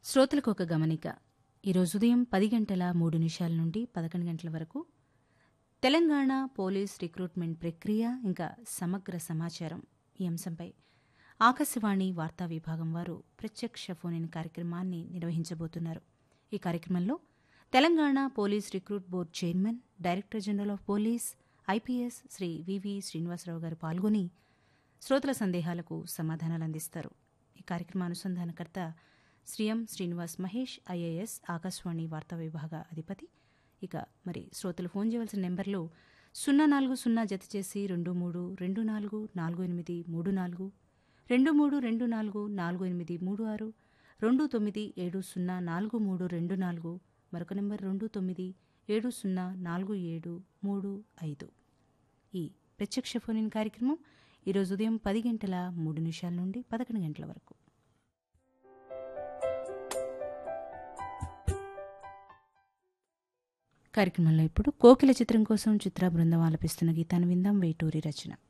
శ్రోతలకు ఒక గమనిక. ఈరోజు ఉదయం 10 గంటల 3 నిమిషాల నుండి 11 గంటల వరకు తెలంగాణ పోలీస్ రిక్రూట్మెంట్ ప్రక్రియ ఇంకా సమగ్ర సమాచారం ఈ అంశంపై ఆకాశవాణి వార్తా విభాగం వారు ప్రత్యక్ష ఫోన్-ఇన్ కార్యక్రమాన్ని నిర్వహించబోతున్నారు. ఈ కార్యక్రమంలో Telangana police recruit board chairman, director general of police IPS Shri వివి శ్రీనివాసరావు గారు పాల్గొని శ్రోతల సందేహాలకు సమాధానాలు అందిస్తారు. ఈ కార్యక్రమ అనుసంధానకర్త శ్రీ ఎం శ్రీనివాస్ మహేష్ ఐఏఎస్ ఆకాశవాణి వార్తా విభాగ అధిపతి. ఇక మరి శ్రోతలు ఫోన్ చేయవలసిన నెంబర్లు 040 జత చేసి 23244834, 23244836, 29704324, మరొక నెంబర్ 29704735. ఈ ప్రత్యక్ష ఫోన్-ఇన్ కార్యక్రమం ఈరోజు ఉదయం 10 గంటల 3 నిమిషాల నుండి 11 గంటల వరకు. కార్యక్రమంలో ఇప్పుడు కోకిల చిత్రం కోసం చిత్ర బృందం ఆలపిస్తున్న గీతాన్ని విందాం. వేటూరి రచన.